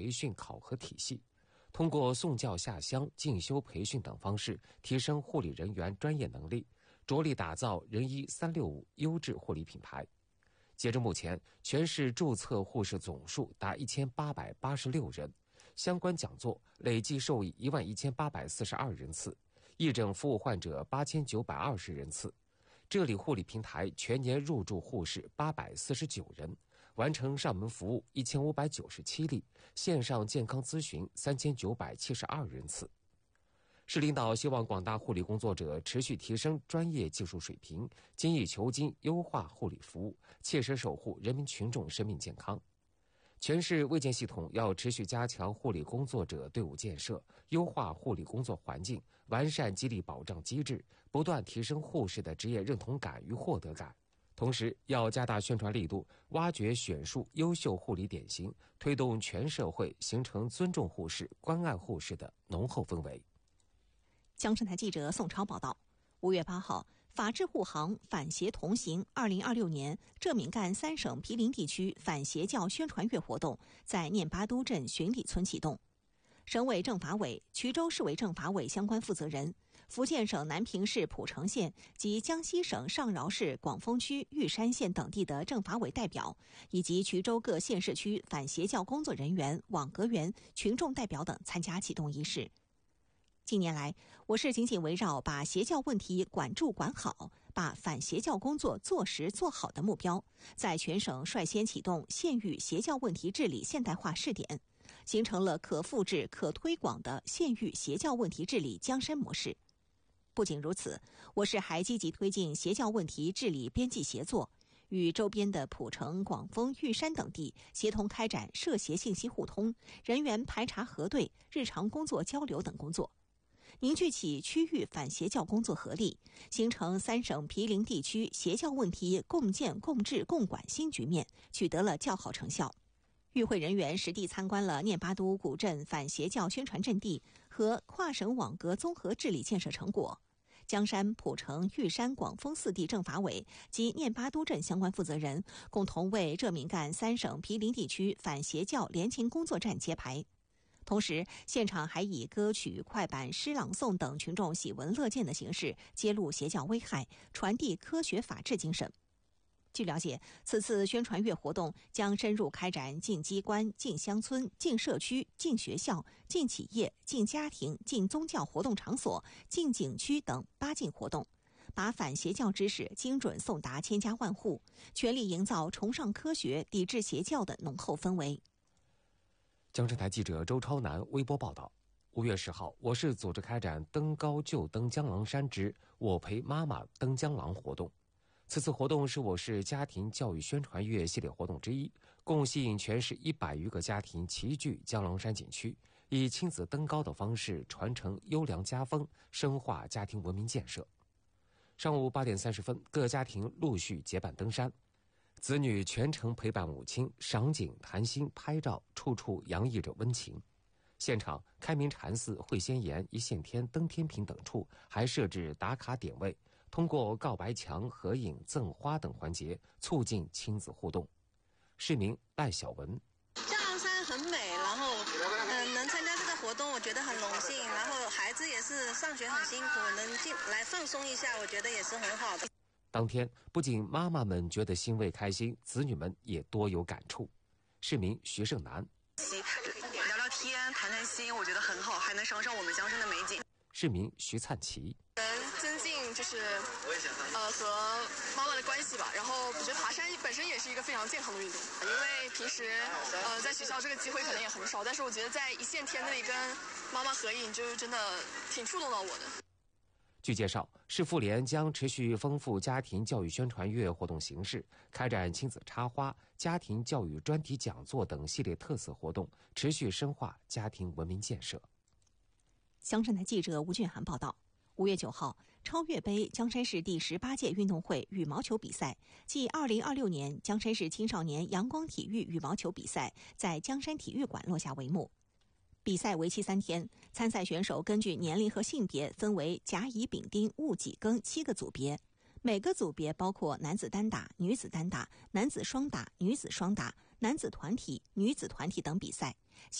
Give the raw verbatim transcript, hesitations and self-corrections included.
培训考核体系，通过送教下乡、进修培训等方式，提升护理人员专业能力，着力打造人医三六五优质护理品牌。截至目前，全市注册护士总数达一千八百八十六人，相关讲座累计受益一万一千八百四十二人次，义诊服务患者八千九百二十人次。这里护理平台全年入驻护士八百四十九人，完成上门服务一千五百九十七例，线上健康咨询三千九百七十二人次。市领导希望广大护理工作者持续提升专业技术水平，精益求精，优化护理服务，切实守护人民群众生命健康。全市卫健系统要持续加强护理工作者队伍建设，优化护理工作环境，完善激励保障机制，不断提升护士的职业认同感与获得感。同时，要加大宣传力度，挖掘选树优秀护理典型，推动全社会形成尊重护士、关爱护士的浓厚氛围。 江山台记者宋超报道。五月八号，法治护航反邪同行二零二六年浙闽赣三省毗邻地区反邪教宣传月活动在念巴都镇巡礼村启动。省委政法委、衢州市委政法委相关负责人、福建省南平市浦城县及江西省上饶市广丰区玉山县等地的政法委代表，以及衢州各县市区反邪教工作人员、网格员、群众代表等参加启动仪式。近年来，我市紧紧围绕把邪教问题管住管好，把反邪教工作做实做好的目标，在全省率先启动县域邪教问题治理现代化试点，形成了可复制、可推广的县域邪教问题治理江山模式。不仅如此，我市还积极推进邪教问题治理边际协作，与周边的浦城、广丰、玉山等地协同开展涉邪信息互通、人员排查核对、日常工作交流等工作，凝聚起区域反邪教工作合力，形成三省毗邻地区邪教问题共建共治共管新局面，取得了较好成效。与会人员实地参观了念巴都古镇反邪教宣传阵地和跨省网格综合治理建设成果。江山、浦城、玉山、广丰四地政法委及念巴都镇相关负责人共同为浙闽赣三省毗邻地区反邪教联勤工作站揭牌。同时，现场还以歌曲、快板、诗朗诵等群众喜闻乐见的形式揭露邪教危害，传递科学法治精神。据了解，此次宣传月活动将深入开展进机关、进乡村、进社区、进学校、进企业、进家庭、进宗教活动场所、进景区等八进活动，把反邪教知识精准送达千家万户，全力营造崇尚科学、抵制邪教的浓厚氛围。 江浙台记者周超南微博报道。五月十号，我市组织开展登高就登江郎山之我陪妈妈登江郎活动。此次活动是我市家庭教育宣传月系列活动之一，共吸引全市一百余个家庭齐聚江郎山景区，以亲子登高的方式传承优良家风，深化家庭文明建设。上午八点三十分，各家庭陆续结伴登山，子女全程陪伴母亲，赏景、谈心、拍照，处处洋溢着温情。现场开明禅寺、会仙岩、一线天、登天坪等处还设置打卡点位，通过告白墙、合影、赠花等环节，促进亲子互动。市民赖小文： 江郎山很美，然后嗯，能参加这个活动，我觉得很荣幸。然后孩子也是上学很辛苦，能进来放松一下，我觉得也是很好的。 当天，不仅妈妈们觉得欣慰开心，子女们也多有感触。市民徐胜南： 聊聊天、谈谈心，我觉得很好，还能赏赏我们江山的美景。 市民徐灿奇： 能增进就是呃和妈妈的关系吧。然后我觉得爬山本身也是一个非常健康的运动，因为平时呃在学校这个机会可能也很少，但是我觉得在一线天那里跟妈妈合影，就是真的挺触动到我的。 据介绍，市妇联将持续丰富家庭教育宣传月活动形式，开展亲子插花、家庭教育专题讲座等系列特色活动，持续深化家庭文明建设。 江山台记者吴俊涵报道。五月九号，超越杯江山市第十八届运动会羽毛球比赛暨二零二六年江山市青少年阳光体育羽毛球比赛在江山体育馆落下帷幕。比赛为期三天，参赛选手根据年龄和性别分为甲乙丙丁戊己庚七个组别，每个组别包括男子单打、女子单打、男子双打、女子双打、男子团体、女子团体等比赛。